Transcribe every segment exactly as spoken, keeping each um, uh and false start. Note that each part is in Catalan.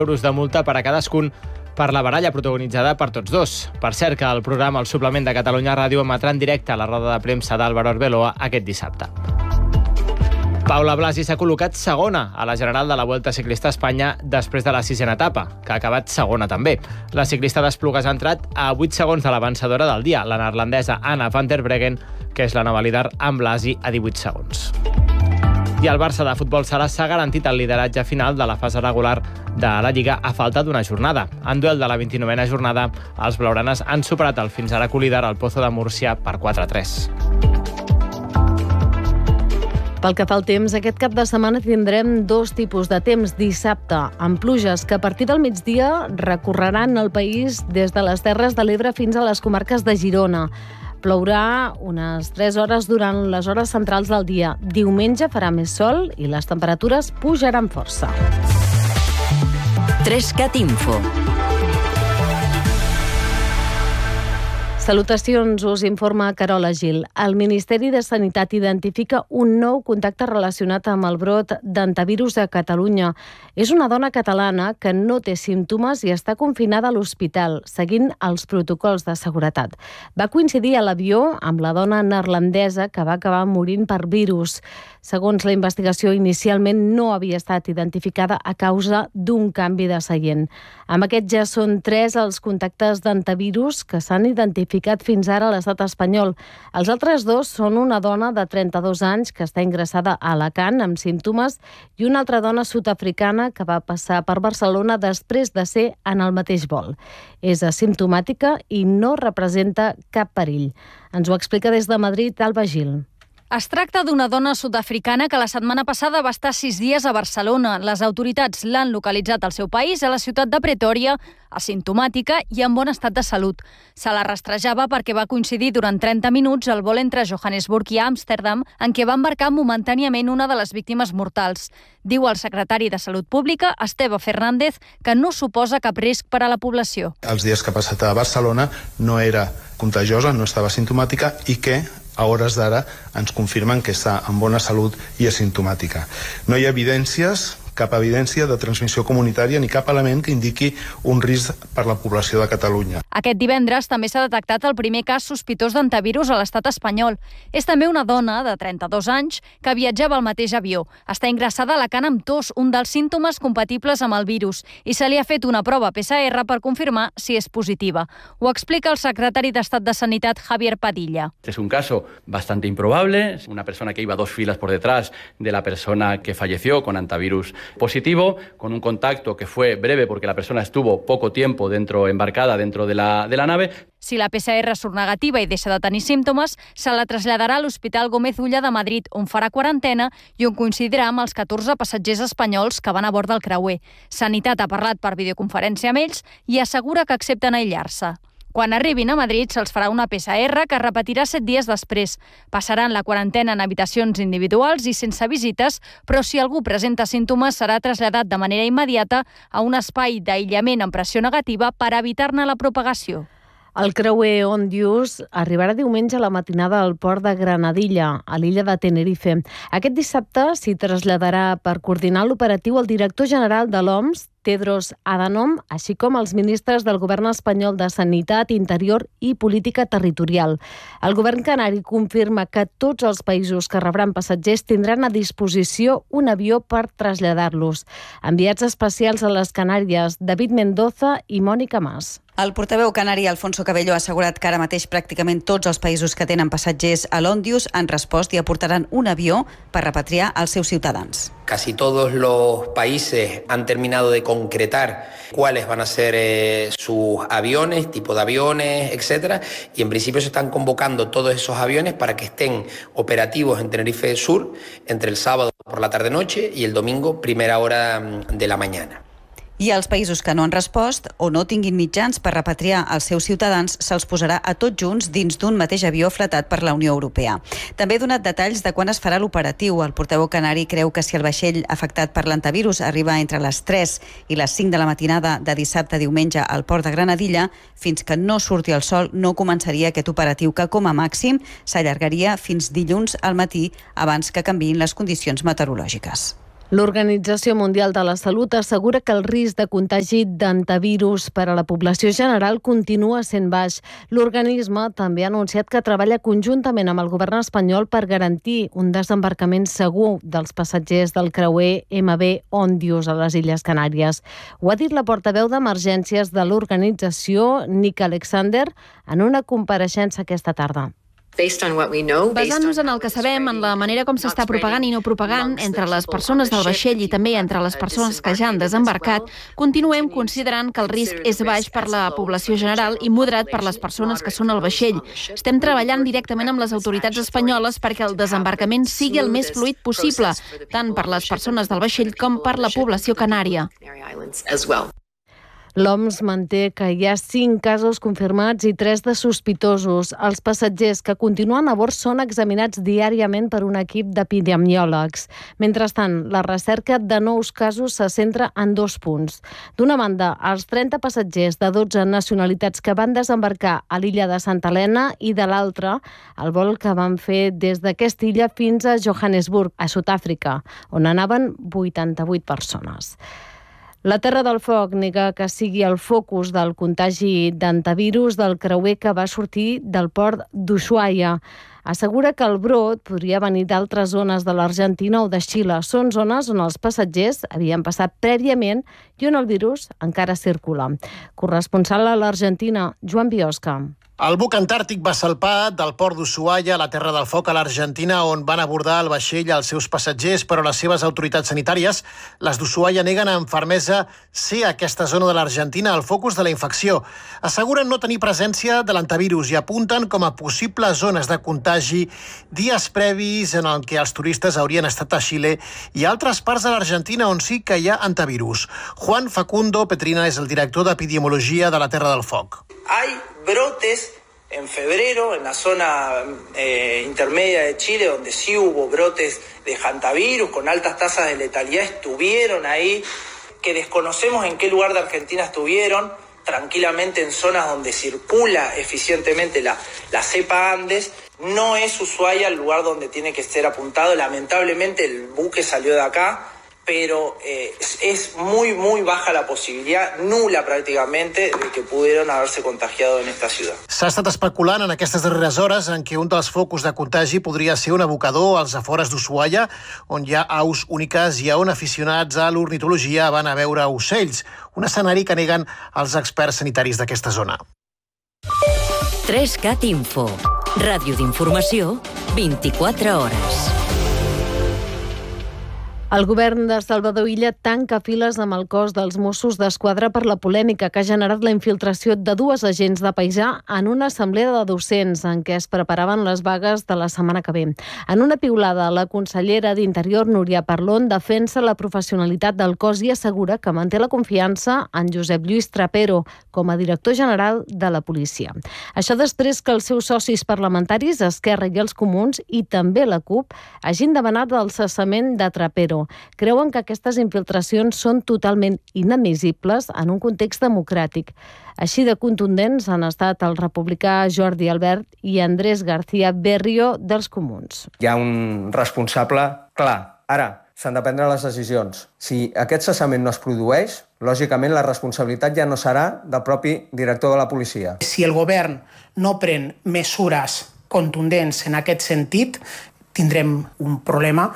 euros de multa per a cadascun per la baralla protagonitzada per tots dos. Per cert, que el programa El Suplement de Catalunya Ràdio emetrà en directe a la roda de premsa d'Álvaro Arbeloa aquest dissabte. Paula Blasi s'ha col·locat segona a la general de la Vuelta Ciclista a Espanya després de la sisena etapa, que ha acabat segona també. La ciclista d'Esplugues ha entrat a vuit segons de la vencedora del dia, la neerlandesa Anna van der Breggen, que és la nova líder amb Blasi a divuit segons. I el Barça de futbol sala s'ha garantit el lideratge final de la fase regular de la Lliga a falta d'una jornada. En duel de la vint-i-novena jornada, els blaugranes han superat el fins ara colíder, el Pozo de Múrcia, per quatre a tres. Pel que fa al temps, aquest cap de setmana tindrem dos tipus de temps dissabte, amb pluges que a partir del migdia recorreran el país des de les Terres de l'Ebre fins a les comarques de Girona. Plourà unes tres hores durant les hores centrals del dia. Diumenge farà més sol i les temperatures pujaran força. Trescat Info. Salutacions, us informa Carola Gil. El Ministeri de Sanitat identifica un nou contacte relacionat amb el brot d'hantavirus a Catalunya. És una dona catalana que no té símptomes i està confinada a l'hospital, seguint els protocols de seguretat. Va coincidir a l'avió amb la dona neerlandesa que va acabar morint per virus. Segons la investigació, inicialment no havia estat identificada a causa d'un canvi de seient. Amb aquest ja són tres els contactes d'hantavirus que s'han identificat fins ara a l'estat espanyol. Els altres dos són una dona de trenta-dos anys que està ingressada a Alacant amb símptomes i una altra dona sud-africana que va passar per Barcelona després de ser en el mateix vol. És asimptomàtica i no representa cap perill. Ens ho explica des de Madrid Alba Gil. Es tracta d'una dona sud-africana que la setmana passada va estar sis dies a Barcelona. Les autoritats l'han localitzat al seu país, a la ciutat de Pretòria, asimptomàtica i en bon estat de salut. Se la rastrejava perquè va coincidir durant trenta minuts el vol entre Johannesburg i Amsterdam, en què va embarcar momentàniament una de les víctimes mortals. Diu el secretari de Salut Pública, Esteve Fernández, que no suposa cap risc per a la població. Els dies que ha passat a Barcelona no era contagiosa, no estava asimptomàtica i que a hores d'ara ens confirmen que està en bona salut i asimptomàtica. No hi ha evidències, cap evidència de transmissió comunitària ni cap element que indiqui un risc per la població de Catalunya. Aquest divendres també s'ha detectat el primer cas sospitós d'hantavirus a l'estat espanyol. És també una dona de trenta-dos anys que viatjava al mateix avió. Està ingressada a Alacant amb tos, un dels símptomes compatibles amb el virus, i se li ha fet una prova P C R per confirmar si és positiva. Ho explica el secretari d'Estat de Sanitat, Javier Padilla. Es un caso bastante improbable, una persona que iba dos filas por detrás de la persona que falleció con hantavirus positivo, con un contacto que fue breve porque la persona estuvo poco tiempo dentro embarcada dentro de la, de la nave. Si la P C R surt negativa i deixa de tenir símptomes, se la traslladarà a l'Hospital Gómez Ulla de Madrid, on farà quarantena i on coincidirà amb els catorze passatgers espanyols que van a bord del creuer. Sanitat ha parlat per videoconferència amb ells i assegura que accepten aïllar-se. Quan arribin a Madrid se'ls farà una P C R que repetirà set dies després. Passaran la quarantena en habitacions individuals i sense visites, però si algú presenta símptomes serà traslladat de manera immediata a un espai d'aïllament amb pressió negativa per evitar-ne la propagació. El creuer Ondius arribarà diumenge a la matinada al port de Granadilla, a l'illa de Tenerife. Aquest dissabte s'hi traslladarà per coordinar l'operatiu el director general de l'O M S, Tedros Adhanom, així com els ministres del govern espanyol de Sanitat, Interior i Política Territorial. El govern canari confirma que tots els països que rebran passatgers tindran a disposició un avió per traslladar-los. Enviats especials a les Canàries, David Mendoza i Mònica Mas. El portaveu canari Alfonso Cabello ha assegurat que ara mateix pràcticament tots els països que tenen passatgers a l'Ondius han respost i aportaran un avió per repatriar els seus ciutadans. Casi todos los países han terminado de concretar cuáles van a ser eh, sus aviones, tipo de aviones, etcétera, y en principio se están convocando todos esos aviones para que estén operativos en Tenerife Sur entre el sábado por la tarde-noche y el domingo primera hora de la mañana. I als països que no han respost o no tinguin mitjans per repatriar els seus ciutadans se'ls posarà a tots junts dins d'un mateix avió fletat per la Unió Europea. També ha donat detalls de quan es farà l'operatiu. El portaveu canari creu que si el vaixell afectat per l'hantavirus arriba entre les tres i les cinc de la matinada de dissabte a diumenge al port de Granadilla, fins que no surti el sol no començaria aquest operatiu que com a màxim s'allargaria fins dilluns al matí abans que canviïn les condicions meteorològiques. L'Organització Mundial de la Salut assegura que el risc de contagi d'hantavirus per a la població general continua sent baix. L'organisme també ha anunciat que treballa conjuntament amb el govern espanyol per garantir un desembarcament segur dels passatgers del creuer ema ve Òndius a les Illes Canàries. Ho ha dit la portaveu d'emergències de l'organització, Nick Alexander, en una compareixença aquesta tarda. Basant-nos en el que sabem, en la manera com s'està propagant i no propagant entre les persones del vaixell i també entre les persones que ja han desembarcat, continuem considerant que el risc és baix per la població general i moderat per les persones que són al vaixell. Estem treballant directament amb les autoritats espanyoles perquè el desembarcament sigui el més fluid possible, tant per les persones del vaixell com per la població canària. L'O M S manté que hi ha cinc casos confirmats i tres de sospitosos. Els passatgers que continuen a bord són examinats diàriament per un equip d'epidemiòlegs. Mentrestant, la recerca de nous casos se centra en dos punts. D'una banda, els trenta passatgers de dotze nacionalitats que van desembarcar a l'illa de Santa Helena i de l'altra, el vol que van fer des d'aquesta illa fins a Johannesburg, a Sud-àfrica, on anaven vuitanta-vuit persones. La Terra del Foc nega que sigui el focus del contagi d'hantavirus del creuer que va sortir del port d'Ushuaia. Assegura que el brot podria venir d'altres zones de l'Argentina o de Xile. Són zones on els passatgers havien passat prèviament i on el virus encara circula. Corresponsal a l'Argentina, Joan Biosca. El buc antàrtic va salpar del port d'Ushuaia a la Terra del Foc a l'Argentina, on van abordar el vaixell els seus passatgers, però les seves autoritats sanitàries, les d'Ushuaia, neguen amb fermesa ser aquesta zona de l'Argentina el focus de la infecció. Asseguren no tenir presència de l'hantavirus i apunten com a possibles zones de contagi dies previs en el que els turistes haurien estat a Xile i altres parts de l'Argentina on sí que hi ha hantavirus. Juan Facundo Petrina és el director d'Epidemiologia de la Terra del Foc. Hay brotes en febrero en la zona eh, intermedia de Chile, donde sí hubo brotes de hantavirus con altas tasas de letalidad, estuvieron ahí, que desconocemos en qué lugar de Argentina estuvieron, tranquilamente en zonas donde circula eficientemente la, la cepa Andes. No es Ushuaia el lugar donde tiene que ser apuntado, lamentablemente el buque salió de acá, pero eh, es muy, muy baja la posibilidad, nula pràcticamente, de que pudieron haberse contagiado en esta ciudad. S'ha estat especulant en aquestes darreres hores en què un dels focus de contagi podria ser un abocador als afores d'Ushuaia, on hi ha aus úniques i on aficionats a l'ornitologia van a veure ocells, un escenari que neguen els experts sanitaris d'aquesta zona. tres cat Info, ràdio d'informació, vint-i-quatre hores. El govern de Salvador Illa tanca files amb el cos dels Mossos d'Esquadra per la polèmica que ha generat la infiltració de dues agents de paisà en una assemblea de docents en què es preparaven les vagues de la setmana que ve. En una piulada, la consellera d'Interior, Núria Parlon, defensa la professionalitat del cos i assegura que manté la confiança en Josep Lluís Trapero com a director general de la policia. Això després que els seus socis parlamentaris, Esquerra i els Comuns, i també la CUP, hagin demanat el cessament de Trapero. Creuen que aquestes infiltracions són totalment inadmissibles en un context democràtic. Així de contundents han estat el republicà Jordi Albert i Andrés García Berrio dels Comuns. Hi ha un responsable clar. Ara, s'han de prendre les decisions. Si aquest cessament no es produeix, lògicament la responsabilitat ja no serà del propi director de la policia. Si el govern no pren mesures contundents en aquest sentit, tindrem un problema.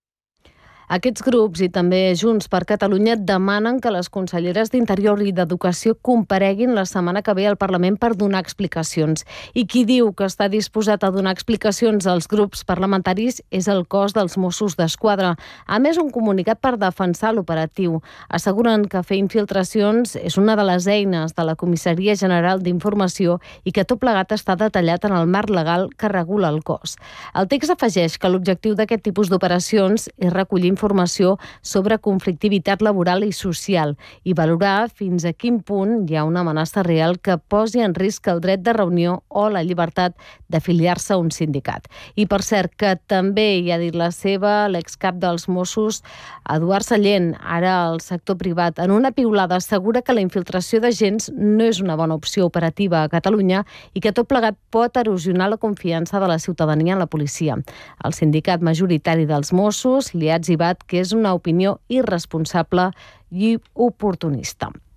Aquests grups i també Junts per Catalunya demanen que les conselleres d'Interior i d'Educació compareguin la setmana que ve al Parlament per donar explicacions. I qui diu que està disposat a donar explicacions als grups parlamentaris és el cos dels Mossos d'Esquadra. A més, un comunicat per defensar l'operatiu. Asseguren que fer infiltracions és una de les eines de la Comissaria General d'Informació i que tot plegat està detallat en el marc legal que regula el cos. El text afegeix que l'objectiu d'aquest tipus d'operacions és recollir informació sobre conflictivitat laboral i social i valorar fins a quin punt hi ha una amenaça real que posi en risc el dret de reunió o la llibertat d'afiliar-se a un sindicat. I per cert, que també hi ha dit la seva l'excap dels Mossos, Eduard Sallent, ara al sector privat, en una piulada assegura que la infiltració d'agents no és una bona opció operativa a Catalunya i que tot plegat pot erosionar la confiança de la ciutadania en la policia. El sindicat majoritari dels Mossos, Liats i assegurat que és una opinió irresponsable i oportunista.